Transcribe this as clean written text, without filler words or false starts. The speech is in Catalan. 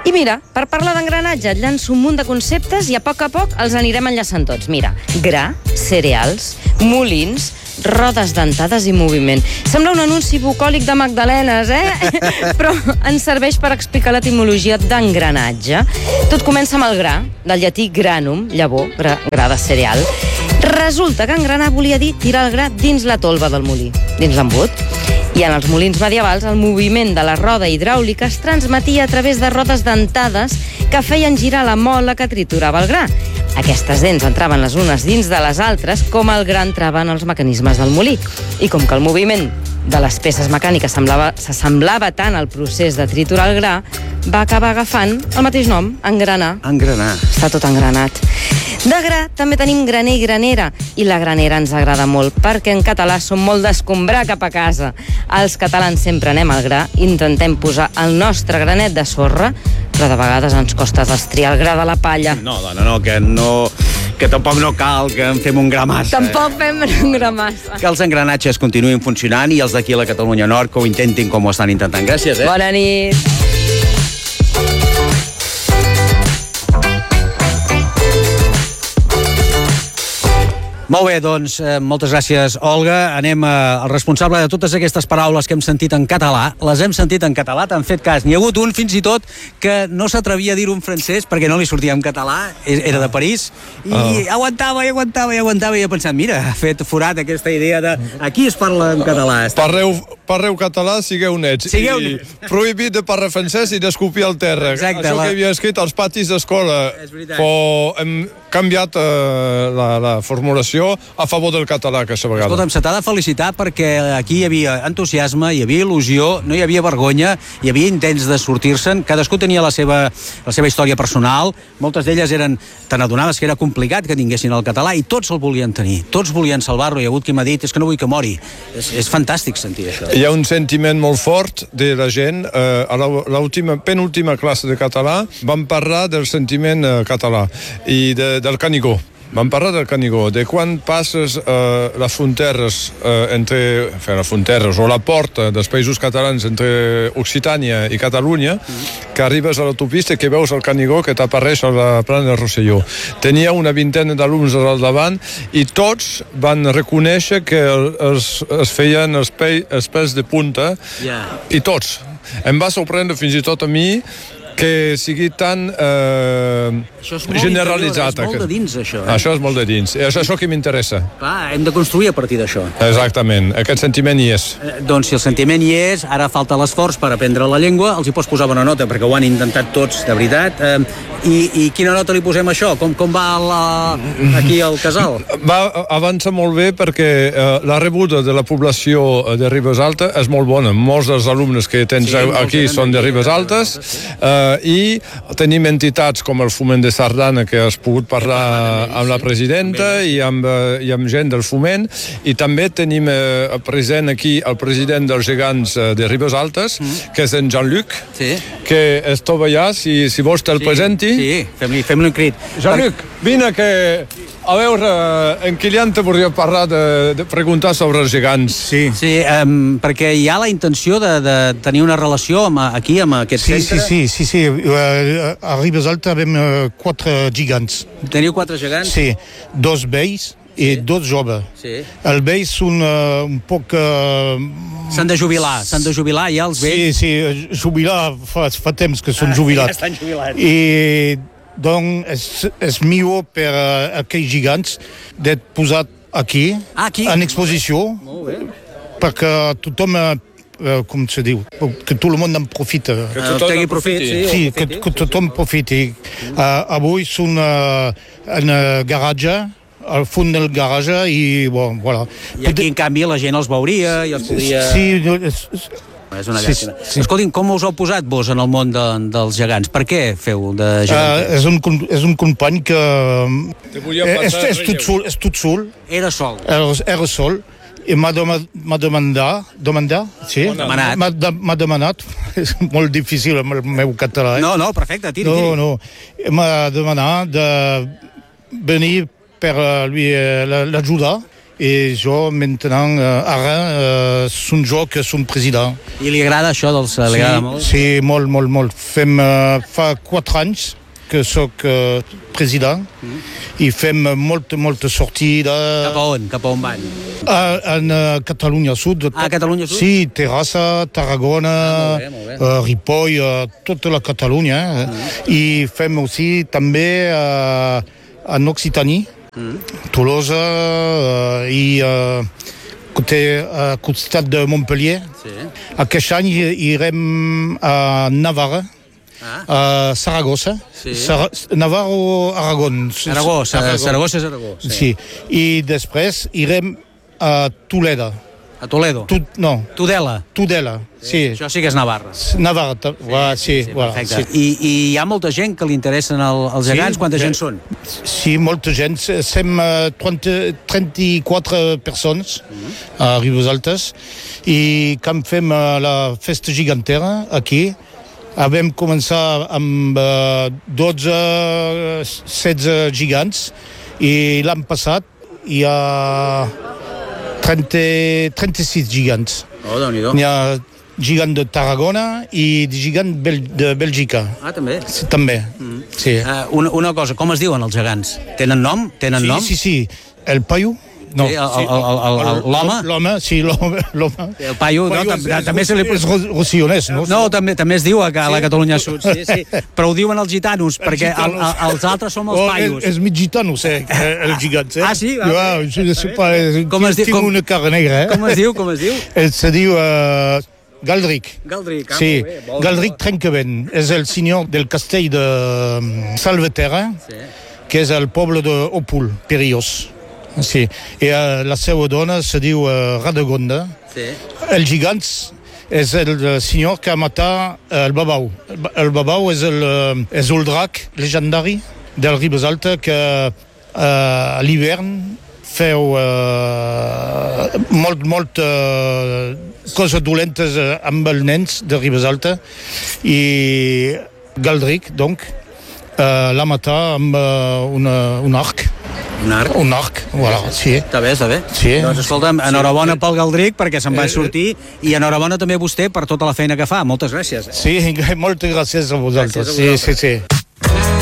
I mira, per parlar d'engranatge et llanço un munt de conceptes i a poc els anirem enllaçant tots. Mira, gra, cereals, molins, rodes dentades i moviment. Sembla un anunci bucòlic de magdalenes, Però ens serveix per explicar l'etimologia d'engranatge. Tot comença amb el gra, del llatí granum, llavor, gra de cereal. Resulta que engranar volia dir tirar el gra dins la tolva del molí, dins l'embut. I en els molins medievals, el moviment de la roda hidràulica es transmetia a través de rodes dentades que feien girar la mola que triturava el gra. Aquestes dents entraven les unes dins de les altres com el gra entrava en els mecanismes del molí. I com que el moviment de les peces mecàniques s'assemblava tant al procés de triturar el gra, va acabar agafant el mateix nom, engranar. Engranar. Està tot engranat. De gra també tenim graner i granera, i la granera ens agrada molt, perquè en català som molt d'escombrar cap a casa. Els catalans sempre anem al gra, intentem posar el nostre granet de sorra, però de vegades ens costa destriar el gra de la palla. No, dona, que tampoc no cal que en fem un gra massa. Tampoc fem un gra massa. Que els engranatges continuïn funcionant i els d'aquí a la Catalunya Nord que ho intentin com ho estan intentant. Gràcies, Bona nit. Molt bé, doncs, moltes gràcies, Olga. Anem al responsable de totes aquestes paraules que hem sentit en català. Les hem sentit en català, t'han fet cas. N'hi ha hagut un, fins i tot, que no s'atrevia a dir-ho en francès perquè no li sortia en català, era de París, i aguantava, i he pensat, mira, ha fet forat aquesta idea de aquí es parla en català. Parleu català, sigueu nets. I prohibit de parlar francès i d'escopir al terra. Exacte. Això que havia escrit als patis d'escola. Però hem canviat la formulació a favor del català aquesta vegada. Escolta'm, se t'ha de felicitar perquè aquí hi havia entusiasme, hi havia il·lusió, no hi havia vergonya, hi havia intents de sortir-se'n, cadascú tenia la seva història personal, moltes d'elles eren, te n'adonaves que era complicat que tinguessin el català i tots el volien tenir, tots volien salvar-lo, hi ha hagut qui m'ha dit, és que no vull que mori. És fantàstic sentir això. Hi ha un sentiment molt fort de la gent. A la penúltima classe de català vam parlar del sentiment català i del Canigó. Vam parlar del Canigó, de quan passes les fronteres o la porta dels països catalans entre Occitània i Catalunya, que arribes a l'autopista i que veus el Canigó que t'apareix a la plana del Rosselló. Tenia una vintena d'alumnes al davant i tots van reconèixer que es feien els pèls de punta, i tots. Em va sorprendre fins i tot a mi que sigui tan generalitzat. És molt de dins, això. Això és molt de dins. És això que m'interessa. Clar, hem de construir a partir d'això. Exactament. Aquest sentiment hi és. Doncs si el sentiment hi és, ara falta l'esforç per aprendre la llengua, els hi pots posar bona nota, perquè ho han intentat tots, de veritat. I quina nota li posem a això? Com va aquí el casal? Va avançar molt bé perquè la rebuda de la població de Ribes Altes és molt bona. Molts dels alumnes que tens aquí són de Ribes Altes, i tenim entitats com el Foment de Sardana, que has pogut parlar amb la presidenta i amb gent del Foment, i també tenim present aquí el president dels gegants de Ribes Altes, que és en Jean-Luc, que es troba allà, si vols te'l presenti. Sí, fem-li un crit. Jean-Luc, vine que... A veure, en Kilian te volia parlar de preguntar sobre els gegants. Sí, perquè hi ha la intenció de tenir una relació aquí, amb aquest centre. Sí. A Ribes Altes avem 4 gegants. Teniu 4 gegants? Sí, 2 vells i 2 joves. Els vells són un poc... S'han de jubilar ja els vells? Sí, jubilar fa temps que són jubilats. Ja estan jubilats. I doncs és millor per aquells gegants de posar aquí, en exposició, perquè tothom, com se diu, que tot el món en profita. Que tothom en profiti. Sí, que tothom profiti. Avui són en garatge, al fons del garatge, i bon, voilà. I aquí, en canvi, la gent els veuria i els podria... Sí, és una llàstima. Escolti'm, com us heu posat vos en el món dels gegants? Per què feu de gegants? És un company que és tot sol. Era sol. Era sol. I m'ha demanat, és molt difícil amb el meu català. No, perfecte, tiri. No, m'ha demanat de venir per l'ajudar i jo, maintenant, ara, són jo que som president. I li agrada això? Li agrada molt? Sí, molt, molt, molt. Fa 4 anys que soc president i fem molta sortida. Cap a on van? En Catalunya Sud. Catalunya Sud? Sí, Terrassa, Tarragona, Ripoll, tota la Catalunya. I fem aussi també en Occitània, Tolosa i costat de Montpellier. Aquest any irem a Navarra, a Saragossa. Navarra o Aragón? Saragossa és Aragó. Sí. I després irem a Toledo. A Toledo? Tudela, sí. Això sí que és Navarra. Sí. Perfecte. I hi ha molta gent que li interessen els gegants? Quanta gent són? Sí, molta gent. Som 34 persones a Ribes Altes i quan fem la festa gigantera aquí, vam començar amb 12-16 gegants i l'any passat hi ha 36 gegants. Déu-n'hi-do. N'hi ha gigant de Tarragona i gigant de Bèlgica. També? També, sí. Una cosa, com es diuen els gegants? Tenen nom? Sí. El paio. No. L'home? L'home. El paio, també se li... És rossillonès, no? No, també es diu a la Catalunya Sud, sí. Però ho diuen els gitanos, perquè els altres som els paios. És mig gitano, el gigant. Sí? Com es diu? Tinc una cara negra, Com es diu? Se diu Galdric. Sí, Galdric Trencavent. És el senyor del castell de Salveterra, que és el poble d'Opul, Perillós. Sí, i la seva dona se diu Radegonda. El gigant és el senyor que ha matat el babau. El babau és el drac legendari del Ribes Altes que a l'hivern feu molt coses dolentes amb els nens de Ribes Altes i Galdric, donc, l'ha matat amb un arc. Un arc, voilà, sí. Està bé. Sí. Doncs escolta'm, enhorabona pel Galdric perquè se'n va sortir i enhorabona també a vostè per tota la feina que fa. Moltes gràcies. Sí, moltes gràcies a vosaltres. Sí.